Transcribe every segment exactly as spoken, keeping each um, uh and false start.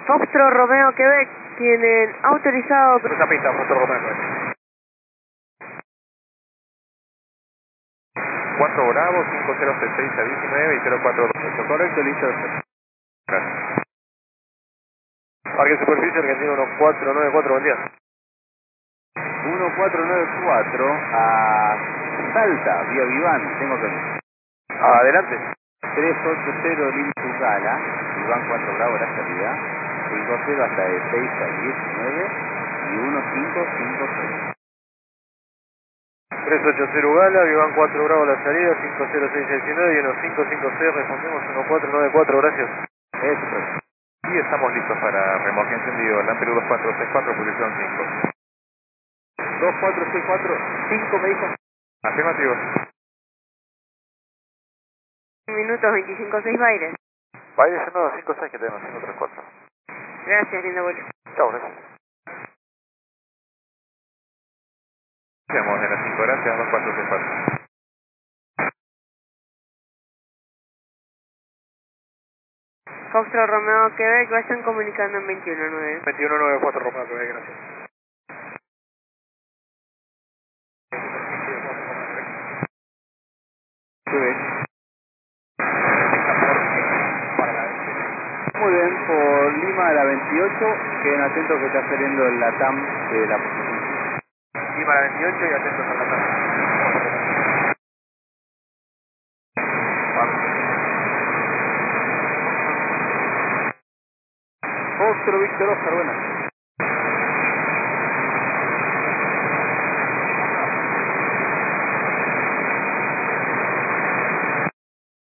Foxtrot Romeo Quebec, tienen autorizado... Esa pista, Foxtrot Romeo Quebec. cuatro Bravo, cinco cero seis a diecinueve y cero cuatro dos ocho. Correcto, listo. Gracias. Parque Superficie Argentino uno cuatro nueve cuatro, buen día. uno cuatro nueve cuatro a Salta, vía Viván, tengo que... Adelante. tres ocho cero Lili Gala, Viván cuatro Bravo la salida, cinco cero hasta de seis a diecinueve y uno cinco cinco seis. tres ocho cero Gala, Viván cuatro Bravo la salida, cinco cero seis diecinueve y uno cinco cinco seis, respondemos uno cuatro nueve cuatro, gracias. Eso. Y estamos listos para remolque encendido, Lamperu dos cuatro seis cuatro, posición cinco. dos cuatro seis cuatro, cinco me dijo. Afirmativo. Minutos veinticinco seis Baires. Baires en nueve cinco seis que tenemos cinco tres cuatro. Gracias, lindo vuelo. Chao, gracias. Estamos en las cinco, gracias, dos cuatro seis cuatro. Foxtrot Romeo Quebec, vayan comunicando en veintiuno nueve. veintiuno nueve cuatro Romeo Quebec, gracias. Muy bien, por Lima a la veintiocho, queden atentos que está saliendo el LATAM de la posición. Lima a la veintiocho y atentos a la tarde. Foxtrot Víctor Oscar, buenas.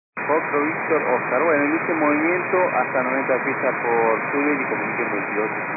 Foxtrot Víctor Oscar, bueno, inicie movimiento hasta noventa piezas por Zurich y comuniquen veintiocho.